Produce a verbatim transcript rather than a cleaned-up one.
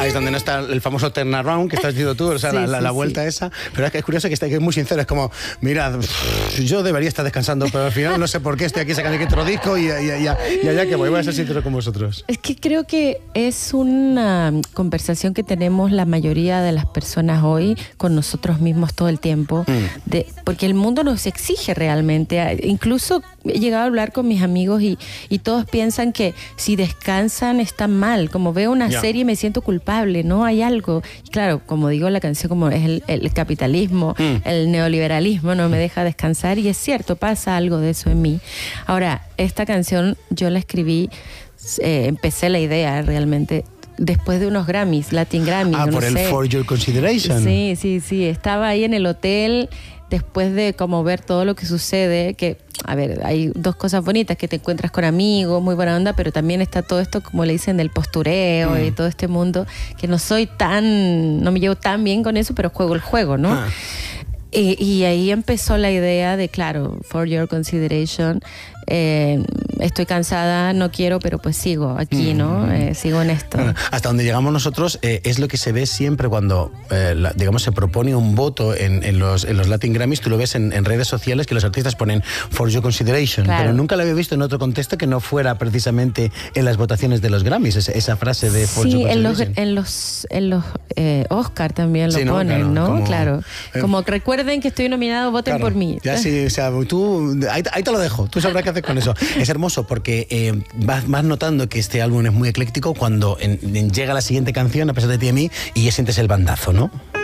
Ahí es donde no está el famoso turnaround que estás diciendo tú, o sea, sí, la, la, sí, la vuelta sí. esa. Pero es que es curioso que está que es muy sincero, es como, mira, yo debería estar descansando, pero al final no sé por qué estoy aquí sacando aquí otro disco y, y, y, y allá que voy, voy a ser sincero con vosotros. Es que creo que es una conversación que tenemos la mayoría de las personas hoy con nosotros mismos todo el tiempo, mm. de, porque el mundo nos exige realmente. Incluso he llegado a hablar con mis amigos y, y todos piensan que si descansan están mal. Como veo una yeah. serie me siento culpable, ¿no? Hay algo. Y claro, como digo la canción, como es el, el capitalismo, mm. el neoliberalismo no me deja descansar, y es cierto, pasa algo de eso en mí. Ahora, esta canción yo la escribí, eh, empecé la idea realmente después de unos Grammys, Latin Grammys. Ah, no por sé. el For Your Consideration. Sí, sí, sí. Estaba ahí en el hotel después de como ver todo lo que sucede, que, a ver, hay dos cosas bonitas, que te encuentras con amigos, muy buena onda, pero también está todo esto, como le dicen, del postureo mm. y todo este mundo, que no soy tan, no me llevo tan bien con eso, pero juego el juego, ¿no? Ah. Y, y ahí empezó la idea de, claro, For Your Consideration, eh, estoy cansada, no quiero, pero pues sigo aquí, ¿no? Eh, sigo en esto. Bueno, hasta donde llegamos nosotros eh, es lo que se ve siempre cuando, eh, la, digamos, se propone un voto en, en, los, en los Latin Grammys. Tú lo ves en, en redes sociales que los artistas ponen For Your Consideration, claro. pero nunca lo había visto en otro contexto que no fuera precisamente en las votaciones de los Grammys, esa, esa frase de For sí, Your Consideration. Sí, en los, en los, en los eh, Oscar también lo sí, ponen, ¿no? Claro. ¿no? Como, claro. Eh, como recuerden que estoy nominado, voten claro, por mí. Ya sí, o sea, tú, ahí, ahí te lo dejo, tú sabrás qué hacer con eso. Es hermoso porque eh, vas, vas notando que este álbum es muy ecléctico cuando en, en llega la siguiente canción, A pesar de ti y a mí, y ya sientes el bandazo, ¿no?